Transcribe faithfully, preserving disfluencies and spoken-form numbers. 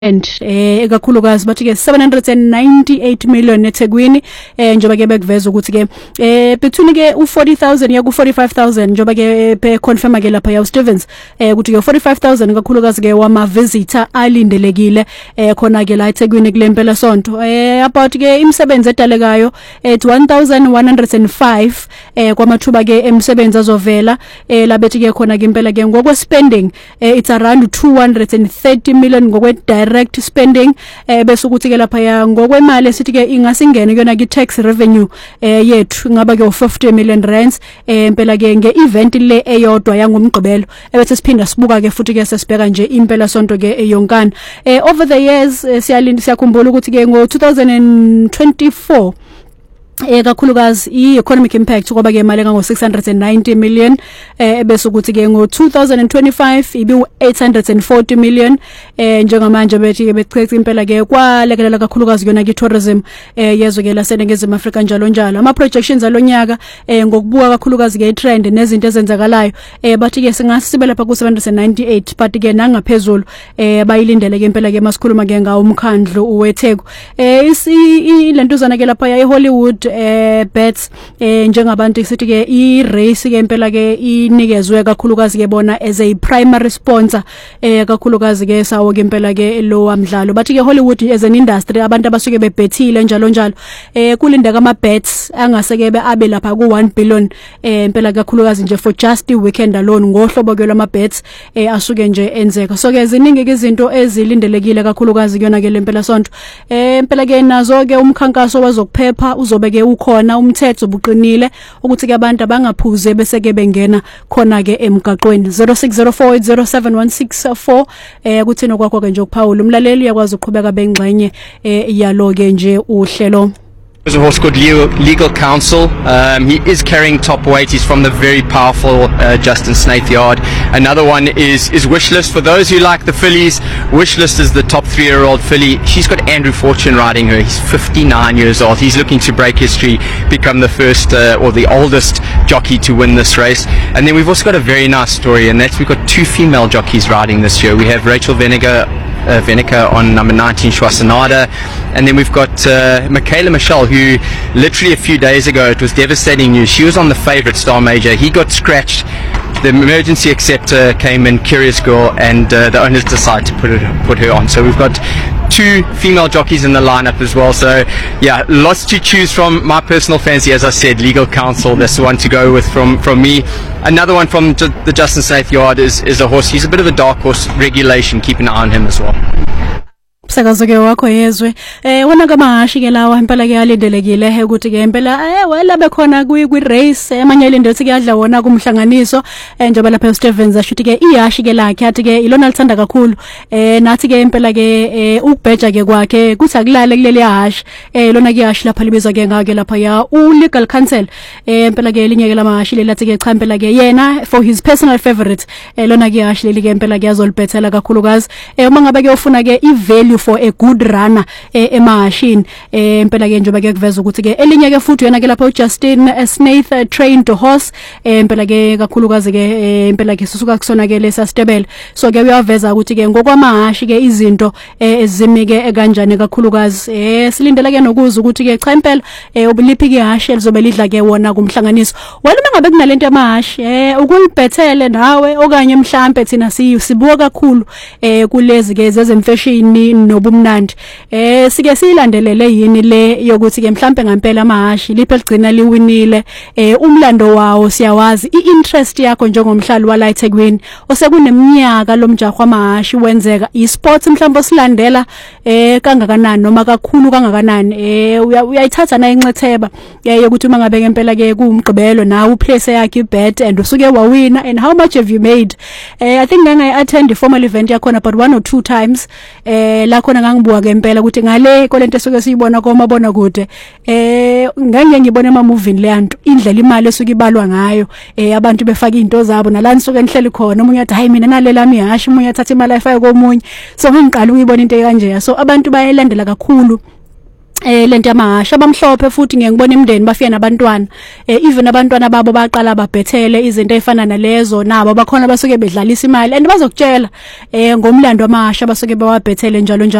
and eh ekakhulukazi bathi ke seven hundred ninety-eight million eThekwini eh njoba ke bekuveza ukuthi ke eh between ke u forty thousand ya ku forty-five thousand njoba ke pe confirm ke lapha ya Stevens eh ukuthi ke forty-five thousand ekakhulukazi ke wama visitor alindelekile eh khona ke la eThekwini kulempela sonto eh about ke imisebenzi edalekayo at one thousand one hundred five eh kwamathuba ke emsebenzi azovela eh labethi ke khona ke impela ke ngokwe spending eh it's around two hundred thirty million ngokwe direct spending eh bese ukuthi ke lapha ya ngokwemali esithi ke ingasingene kuyona ke tax revenue eh yethu ngaba ke fifty million rands eh impela ke nge event le eyodwa yangomgqibelo ebese siphinda sibuka ke futhi ke sesibheka nje impela sonto ke eyonkana eh over the years eh, siyalinda siyakhumbula ukuthi ke ngo two thousand twenty-four eh kakhulukazi i-economic impact kwaba ke imali ngo six hundred ninety million eh bese ukuthi ke ngo two thousand twenty-five ibi eight hundred forty million eh njengamanje bethi ke bechicha impela ke kwalekelela kakhulukazi yona ke tourism eh yezwe ke laseNingizimu Afrika njalo njalo ama projections alonyaka eh ngokubuka kakhulukazi ke trend nezinto ezenzakalayo eh bathi ke singasibe lapha ku seven hundred ninety-eight but ke nangaphezulu eh bayilindele ke impela ke masikhuluma ke ngawo umkhandlu uweTheku eh ilentuzana ke lapha ya Hollywood eh bets eh njengabantu sithi ke i race ke impela ke inikezwe kakhulukazi ke bona as a primary sponsor eh kakhulukazi ke sawo ke impela ke lo wamdlalo bathi ke Hollywood as an industry abantu abasuke bebethile njalo njalo eh kulinda kama bets angaseke be abe lapha ku one billion eh impela kakhulukazi nje for just the weekend alone ngohlobo ke lama bets eh asuke nje enzeka so ke ziningi ke izinto ezilindelekile kakhulukazi kuyona ke lempela sonto eh impela ke nazo ke umkhankaso wazokuphepha uzobe ke ukhona umthetho obuqinile ukuthi ke abantu abangaphuze bese ke bengena khona ke emgaqweni zero six zero four eight zero seven one six four eh kuthina kwakho ke nje ukuphawula umlaleli yakwazi ukuqhubeka bengxenye eh yalo ke nje uhlelo. There's a horse called Legal, Legal Counsel. Um, he is carrying top weight. He's from the very powerful uh, Justin Snaitheyard. Another one is is Wishlist. For those who like the fillies, Wishlist is the top three-year-old filly. She's got Andrew Fortune riding her. He's fifty-nine years old. He's looking to break history, become the first uh, or the oldest jockey to win this race. And then we've also got a very nice story, and that's we've got two female jockeys riding this year. We have Rachel Vinegar Uh, Venica on number nineteen Schwarzenada, and then we've got uh, Michaela Michelle, who literally a few days ago, it was devastating news, she was on the favourite Star Major, he got scratched, the emergency acceptor came in, Curious Girl, and uh, the owners decided to put it, put her on. So we've got two female jockeys in the lineup as well, so yeah, lots to choose from. My personal fancy, as I said, Legal Counsel, that's the one to go with from from me. Another one from the Justin Snaitheyard is is a horse, he's a bit of a dark horse, Regulation, keep an eye on him as well. Sakazo ke wakho yezwe eh wona kamahashi ke lawa impela ke yalindelekile ukuthi ke impela eh wela bekhona kwi race emanye ilindethi ke adla wona kumhlanganiso eh njengoba lapha Stevens ashuthi ke iyashi ke lakhe athi ke ilona lithanda kakhulu eh nathi ke impela ke ukubheja ke kwakhe kuthi akulale kuleli yahashi eh lona ke yashi lapha libizwa ke ngake lapha ya u Legal Counsel eh impela ke linye ke lamahashi lelathi ke cha impela ke yena for his personal favorite eh lona ke yashi leli ke impela ke yazolibhethela kakhulukazi eh uma ngabe ke ufuna ke i value for a good runner eh emahashini eh impela ke njoba ke kuveza ukuthi ke elinye ke futhi yena ke lapha uJustin Snaith uh, trained horse eh impela ke kakhulukazi ke eh, impela ke sisuka kusona ke lesa stable so ke uyaveza ukuthi ke ngokwamahashi ke izinto eh, ezimike kanjani kakhulukazi eh silindela ke nokuza ukuthi ke cha impela eh ubuliphi ke ihashi elizobe lidla ke wona kumhlanganiso wena mangabe kunalento yamahashi eh ukulibhethele nawe okanye mhlambe thina sibuka kakhulu eh kulezi ke zezemfashini nobumnandi eh sike silandelele yini le yokuthi ke mhlambe ngempela amahashi liphe ligcina liwinile eh umlando wawo siyawazi iinterest yakho njengomhlali wala eThekwini osekuneminyaka lomjaho amahashi wenzeka isports mhlambe osilandela eh kangakanani noma kakhulu kangakanani eh uyayithatha na incetheba yokuthi uma ngabe ngempela ke kumgqibelo nawe uplace yakhe ibet and usuke wawina and how much have you made eh I think ngangayi attend formal event yakho but one or two times eh la khona ngangibuka ke impela ukuthi ngale kolento esuke siyibona komabona kude eh ngeke ngibone ema movie leyanto indlela imali esuke ibalwa ngayo eh abantu befaka izinto zabo nalani suke nihleli khona umunye athi hayi mina nalela mihashi umunye athatha imali ayifaka komunye so ngiqala ukuyibona into ekanje so abantu bayalandela kakhulu eh lento yamahasha abamhlophe futhi ngiyengibona imndeni bafika nabantwana eh even abantwana babo baqala babhethele izinto ezifana nalezo nabo bakhona basuke bedlalisa imali and bazokutshela eh ngomlando wamahasha basuke bawabhethele njalo njalo.